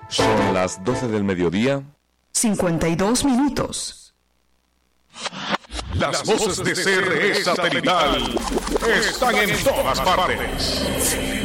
Son las 12 del mediodía. 52 minutos. Las voces de CRE Satelital están en todas partes.